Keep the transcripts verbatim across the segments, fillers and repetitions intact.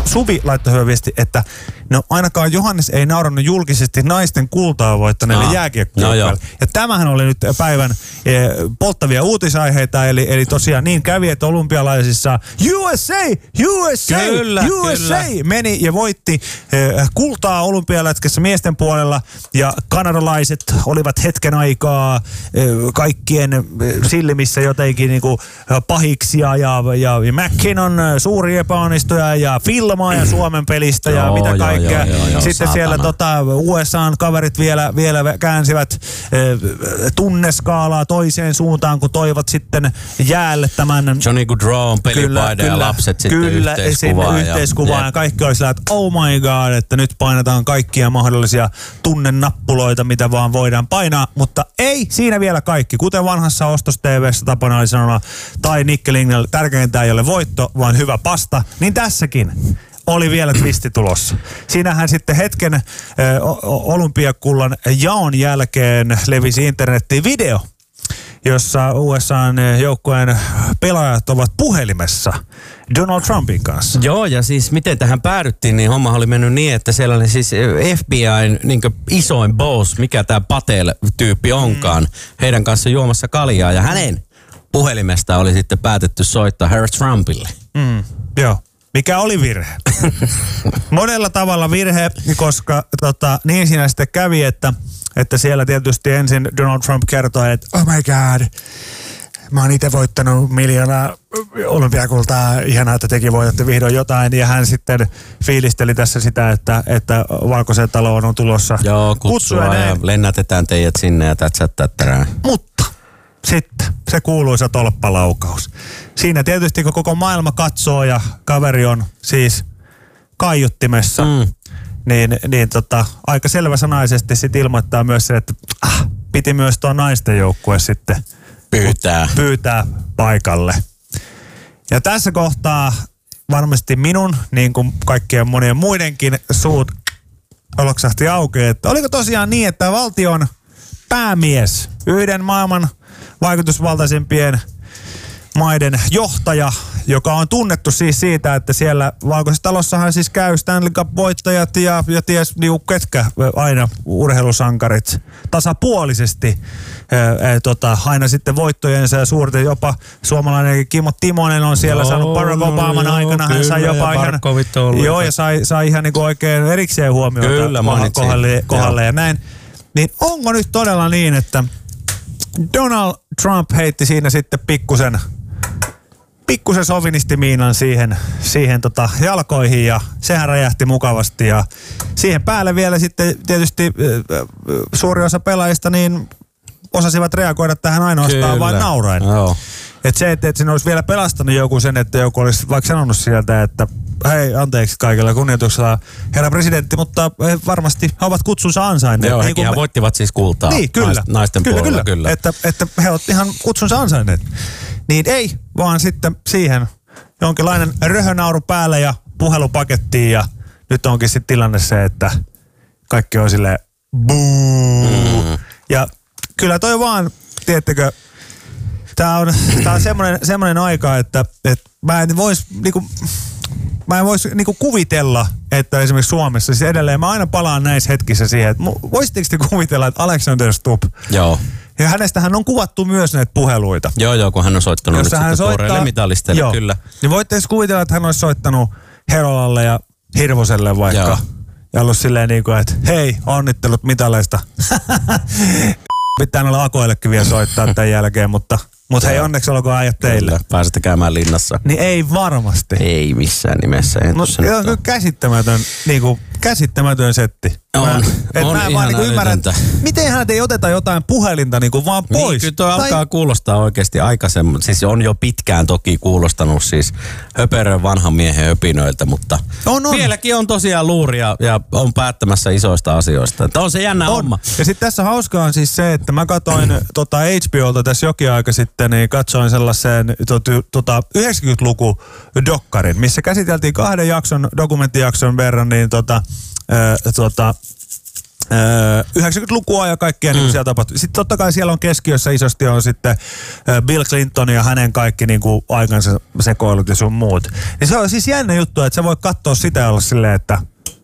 Suvi laittoi hyvä viesti, että no ainakaan Johannes ei naurannut julkisesti naisten kultaa voittaneille no. jääkiekkojoukkueille. No, ja tämähän oli nyt päivän e, polttavia uutisaiheita, eli, eli tosiaan niin kävi, että olympialaisissa U S A, U S A, kyllä, U S A kyllä. meni ja voitti e, kultaa olympialätkässä miesten puolella, ja kanadalaiset olivat hetken aikaa e, kaikkien e, silmissä jotenkin niinku pahiksia, ja, ja, ja McKinnon suuri epäonnistuja, ja Filmaa ja Suomen pelistä, ja joo, mitä kaikkea. Joo, joo, joo, joo, sitten saatana. siellä tota, U S A:n kaverit vielä, vielä käänsivät e, tunneskaalaa toiseen suuntaan, kun toivat sitten jäälle tämän Johnny Gaudreau pelipaida ja lapset sitten kyllä, yhteiskuvaan. Kyllä, yhteiskuvaan. Ja, ja kaikki oli sillä, että oh my god, että nyt painetaan kaikkia mahdollisia tunnenappuloita, mitä vaan voidaan painaa. Mutta ei siinä vielä kaikki. Kuten vanhassa Ostos T V:ssä tapana oli sanonut, tai Nickelingnell, tärkeintä ei ole voitto, vaan hyvä pasta. Niin tässäkin oli vielä twisti tulossa. Siinähän sitten hetken ö, olympiakullan jaon jälkeen levisi internettiin video, jossa U S A:n joukkueen pelaajat ovat puhelimessa Donald Trumpin kanssa. Joo, ja siis miten tähän päädyttiin, niin homma oli mennyt niin, että siellä oli siis F B I:n niin isoin boss, mikä tämä Patel-tyyppi onkaan, mm. heidän kanssa juomassa kaljaa, ja hänen puhelimesta oli sitten päätetty soittaa herra Trumpille. Mm, joo. Mikä oli virhe. Monella tavalla virhe, koska tota, niin siinä sitten kävi, että, että siellä tietysti ensin Donald Trump kertoi, että oh my god, mä oon itse voittanut miljoonaa olympiakultaa, ihanaa, että tekin voitatte vihdoin jotain. Ja hän sitten fiilisteli tässä sitä, että, että Valkoiseen taloon on tulossa joo, kutsua ja, ja lennätetään teidät sinne ja tätsät tättärään. Mutta sitten se kuuluisa tolppalaukaus. Siinä tietysti kun koko maailma katsoo ja kaveri on siis kaiuttimessa, mm. niin, niin tota, aika selväsanaisesti sitten ilmoittaa myös se, että ah, piti myös tuo naisten joukkue sitten pyytää. pyytää paikalle. Ja tässä kohtaa varmasti minun, niin kuin kaikkien monien muidenkin suut oloksahti auki, että oliko tosiaan niin, että valtion päämies, yhden maailman vaikutusvaltaisimpien maiden johtaja, joka on tunnettu siis siitä, että siellä Valkoisessa talossahan siis käy Stanley Cup-voittajat ja, ja ties niinku ketkä aina urheilusankarit tasapuolisesti ää, ää, tota, aina sitten voittojensa ja suurten, jopa suomalainen Kimmo Timonen on siellä no, saanut Barack Obaman no, aikana, hän sai jopa ihan, joo, ja sai, sai ihan niinku oikein erikseen huomiota kyllä, kohdalle, kohdalle ja näin. Niin onko nyt todella niin, että Donald Trump heitti siinä sitten pikkusen, pikkusen sovinistimiinan siihen, siihen tota jalkoihin ja sehän räjähti mukavasti ja siihen päälle vielä sitten tietysti äh, suuri osa pelaajista niin osasivat reagoida tähän ainoastaan kyllä. vain nauraen. Joo. Että se, että, että siinä olisi vielä pelastanut joku sen, että joku olisi vaikka sanonut sieltä, että hei, anteeksi kaikilla kunnioituksella, herra presidentti, mutta he varmasti he ovat kutsunsa ansainneet. Joo, niin hekin me... voittivat siis kultaa niin, kyllä, naisten kyllä, puolella. Kyllä, kyllä. Että, että he ovat ihan kutsunsa ansainneet. Niin ei, vaan sitten siihen jonkinlainen röhönauru päälle ja puhelu pakettiin ja nyt onkin sitten tilanne se, että kaikki on silleen buu. Mm. Ja kyllä toi vaan, tiedättekö, tää on, tää on semmoinen, semmoinen aika, että, että mä en vois niinku... Mä en voisi niinku kuvitella, että esimerkiksi Suomessa, siis edelleen mä aina palaan näissä hetkissä siihen, että voisitteko te kuvitella, että Alexander Stubb, joo. ja hänestähän on kuvattu myös näitä puheluita. Joo, joo, kun hän on soittanut nyt sitten tuoreille mitalisteille, joo, kyllä. Niin voitte edes kuvitella, että hän olisi soittanut Herolalle ja Hirvoselle vaikka, joo. ja ollut silleen niin kuin, että hei, onnittelut mitaleista. Pitää noille akoillekin vielä soittaa tämän jälkeen, mutta... Mutta hei, onneksi olkoon äijät teille. Kyllä, pääsette käymään linnassa. Niin ei varmasti. Ei missään nimessä. No, se on kyllä käsittämätön, niinku, käsittämätön setti. On, mä, et on mä ihan vaan niinku ymmärrän, miten hän ei oteta jotain puhelinta niinku vaan pois. Niin, kyllä toi tai... alkaa kuulostaa oikeasti aika semmoinen. Siis on jo pitkään toki kuulostanut siis höperön vanhan miehen höpinöiltä, mutta on, on. vieläkin on tosiaan luuria ja on päättämässä isoista asioista. Että on se jännä on. homma. Ja sitten tässä hauskaa on siis se, että mä katsoin tota H B Olta tässä jokin aika sitten, niin katsoin sellaisen tota, yhdeksänkymmentäluku dokkarin, missä käsiteltiin kahden jakson, dokumenttijakson verran, niin tota, äh, tota, yhdeksänkymmentälukua ja kaikkea mm. niin siellä tapahtui. Sitten totta kai siellä on keskiössä isosti on sitten Bill Clinton ja hänen kaikki niin kuin aikansa sekoilut ja sun muut. Niin se on siis jännä juttu, että sä voit katsoa sitä ja olla silleen, että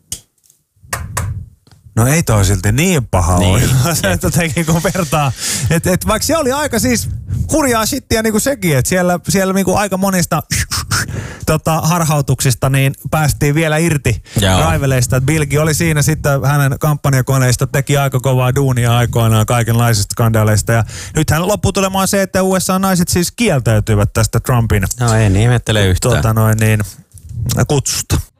no ei toi silti niin paha niin. ole. Se jotenkin kun vertaa. Että et, vaikka se oli aika siis hurjaa shittiä niin kuin sekin, että siellä, siellä niin kuin aika monista tota, harhautuksista niin päästiin vielä irti raiveleista. Billkin oli siinä sitten hänen kampanjakoneista, teki aika kovaa duunia aikoinaan kaikenlaisista skandaaleista. Ja nythän lopputulemaan se, että U S A-naiset siis kieltäytyivät tästä Trumpin no en ihmettele yhtään. Tuota, noin, niin, kutsusta.